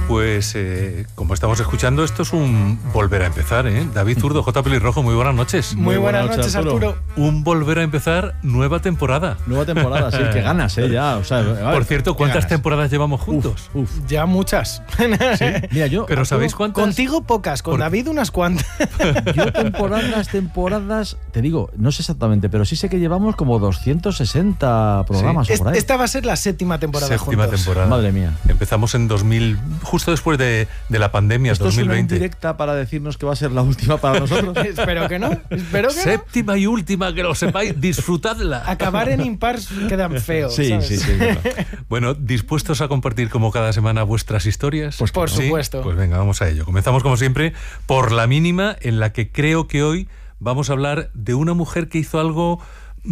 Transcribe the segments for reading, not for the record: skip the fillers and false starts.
Pues como estamos escuchando, esto es un volver a empezar, ¿eh? David Zurdo, J. Pelirrojo, muy buenas noches. Muy buenas noches, Arturo. Un volver a empezar, nueva temporada. Nueva temporada, sí, que ganas, ya. O sea, por cierto, ¿cuántas temporadas llevamos juntos? Ya muchas. ¿Sí? Mira, yo, ¿pero sabéis cuántas? Contigo pocas, con David unas cuantas. Yo temporadas, te digo, no sé exactamente, pero sí sé que llevamos como 260 programas. Sí. Por ahí. Esta va a ser la séptima temporada juntos. Madre mía. Empezamos en 2000, justo después de la pandemia, ¿Esto 2020. es una indirecta para decirnos que va a ser la última para nosotros? Espero que no. Séptima y última, que lo sepáis, disfrutadla. Acabar en impars quedan feos. Sí, ¿sabes? sí. Bueno, ¿dispuestos a compartir como cada semana vuestras historias? Pues por supuesto. Pues venga, vamos a ello. Comenzamos como siempre por la mínima, en la que creo que hoy vamos a hablar de una mujer que hizo algo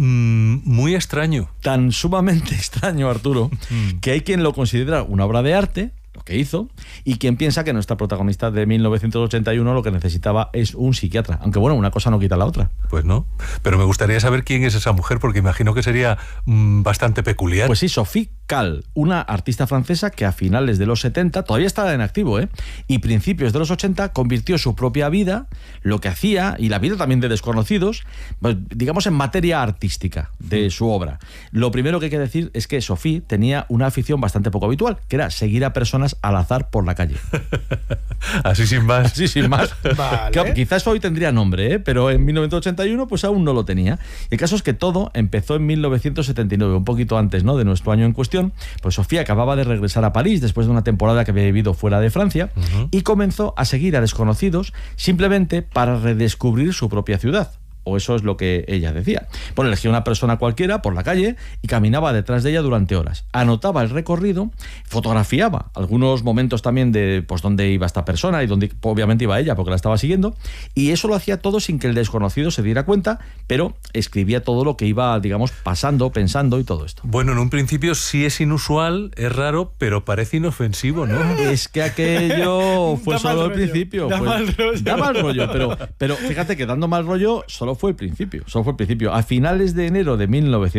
muy extraño. Tan sumamente extraño, Arturo, que hay quien lo considera una obra de arte, lo que hizo, y quien piensa que nuestra protagonista de 1981 lo que necesitaba es un psiquiatra. Aunque bueno, una cosa no quita la otra. Pues no, pero me gustaría saber quién es esa mujer, porque imagino que sería bastante peculiar. Pues sí, Sophie Calle, una artista francesa que a finales de los 70, todavía estaba en activo, y principios de los 80 convirtió su propia vida, lo que hacía, y la vida también de desconocidos, pues, digamos en materia artística de su obra. Lo primero que hay que decir es que Sophie tenía una afición bastante poco habitual, que era seguir a personas al azar por la calle. Así sin más. Así sin más. Vale. Claro, quizás hoy tendría nombre, pero en 1981 pues aún no lo tenía. El caso es que todo empezó en 1979, un poquito antes, ¿no?, de nuestro año en cuestión. Pues Sofía acababa de regresar a París después de una temporada que había vivido fuera de Francia y comenzó a seguir a desconocidos simplemente para redescubrir su propia ciudad. O eso es lo que ella decía. Bueno, elegía una persona cualquiera por la calle y caminaba detrás de ella durante horas. Anotaba el recorrido, fotografiaba algunos momentos también de pues dónde iba esta persona y dónde obviamente iba ella porque la estaba siguiendo, y eso lo hacía todo sin que el desconocido se diera cuenta, pero escribía todo lo que iba, digamos, pasando, pensando y todo esto. Bueno, en un principio sí es inusual, es raro, pero parece inofensivo, ¿no? Es que aquello fue solo el principio. Da mal rollo, pero fíjate que dando mal rollo solo fue el principio. A finales de enero de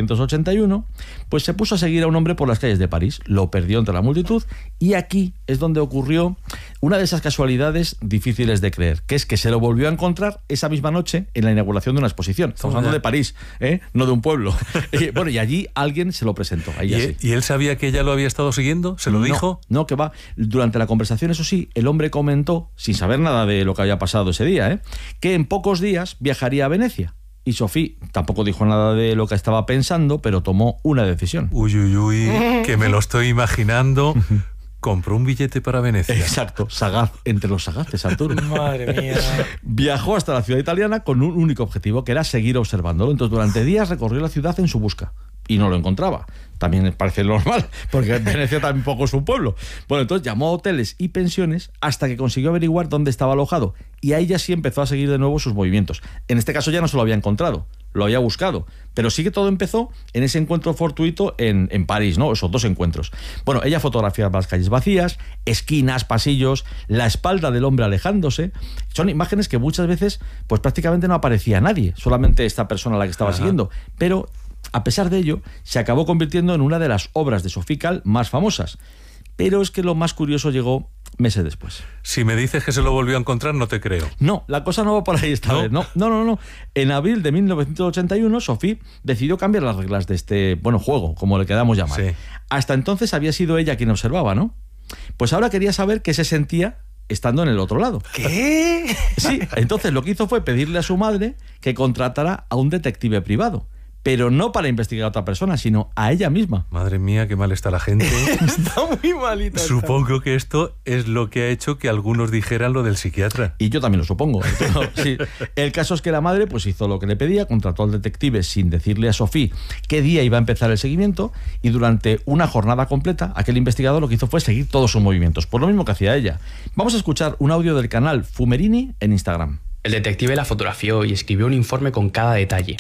1981, pues se puso a seguir a un hombre por las calles de París, lo perdió entre la multitud, y aquí es donde ocurrió una de esas casualidades difíciles de creer, que es que se lo volvió a encontrar esa misma noche en la inauguración de una exposición. Estamos hablando de París, no de un pueblo. Bueno, y allí alguien se lo presentó. ¿Y él sabía que ella lo había estado siguiendo? ¿Se lo dijo? No, que va. Durante la conversación, eso sí, el hombre comentó, sin saber nada de lo que había pasado ese día, que en pocos días viajaría a Venecia. Y Sophie tampoco dijo nada de lo que estaba pensando, pero tomó una decisión. Uy, que me lo estoy imaginando. Compró un billete para Venecia. Exacto, sagaz, entre los sagaces, Arturo. Madre mía. Viajó hasta la ciudad italiana con un único objetivo, que era seguir observándolo. Entonces, durante días recorrió la ciudad en su busca y no lo encontraba. También parece normal, porque Venecia tampoco es un pueblo. Bueno, entonces llamó a hoteles y pensiones hasta que consiguió averiguar dónde estaba alojado, y ahí ya sí empezó a seguir de nuevo sus movimientos. En este caso ya no se lo había encontrado, lo había buscado, pero sí que todo empezó en ese encuentro fortuito en París, ¿no? Esos dos encuentros. Bueno, ella fotografiaba las calles vacías, esquinas, pasillos, la espalda del hombre alejándose. Son imágenes que muchas veces pues prácticamente no aparecía nadie, solamente esta persona a la que estaba siguiendo, pero a pesar de ello, se acabó convirtiendo en una de las obras de Sophie Calle más famosas. Pero es que lo más curioso llegó meses después. Si me dices que se lo volvió a encontrar, no te creo. No, la cosa no va por ahí esta vez. No. En abril de 1981, Sophie decidió cambiar las reglas de este, juego, como le queramos llamar. Sí. Hasta entonces había sido ella quien observaba, ¿no? Pues ahora quería saber qué se sentía estando en el otro lado. ¿Qué? Sí, entonces lo que hizo fue pedirle a su madre que contratara a un detective privado. Pero no para investigar a otra persona, sino a ella misma. Madre mía, qué mal está la gente. Está muy malita. Supongo que esto es lo que ha hecho que algunos dijeran lo del psiquiatra. Y yo también lo supongo. Sí. El caso es que la madre pues hizo lo que le pedía, contrató al detective sin decirle a Sophie qué día iba a empezar el seguimiento, y durante una jornada completa aquel investigador lo que hizo fue seguir todos sus movimientos, por lo mismo que hacía ella. Vamos a escuchar un audio del canal Fumerini en Instagram. El detective la fotografió y escribió un informe con cada detalle.